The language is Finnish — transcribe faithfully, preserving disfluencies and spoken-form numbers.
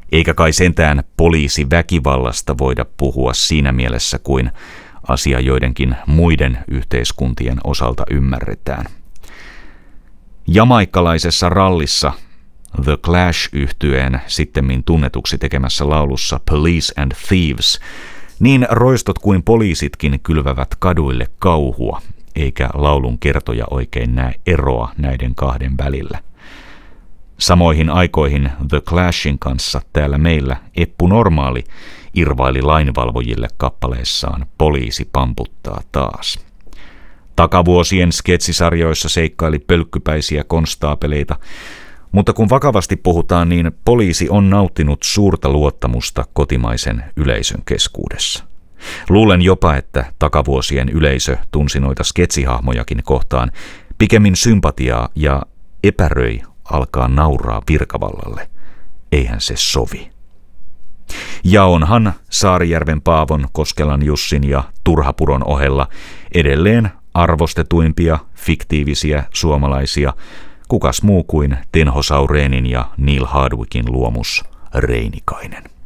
Eikä kai sentään poliisiväkivallasta voida puhua siinä mielessä kuin asia joidenkin muiden yhteiskuntien osalta ymmärretään. Jamaikkalaisessa rallissa The Clash-yhtyeen sittemmin tunnetuksi tekemässä laulussa Police and Thieves niin roistot kuin poliisitkin kylvävät kaduille kauhua, eikä laulun kertoja oikein näe eroa näiden kahden välillä. Samoihin aikoihin The Clashin kanssa täällä meillä Eppu Normaali irvaili lainvalvojille kappaleessaan Poliisi pamputtaa taas. Takavuosien sketsisarjoissa seikkaili pölkkypäisiä konstaapeleita, mutta kun vakavasti puhutaan, niin poliisi on nauttinut suurta luottamusta kotimaisen yleisön keskuudessa. Luulen jopa, että takavuosien yleisö tunsi noita sketsihahmojakin kohtaan pikemmin sympatiaa ja epäröi alkaa nauraa virkavallalle. Eihän se sovi. Ja onhan Saarijärven Paavon, Koskelan Jussin ja Turhapuron ohella edelleen arvostetuimpia fiktiivisiä suomalaisia, kukas muu kuin Tenho Saureenin ja Neil Hardwickin luomus Reinikainen.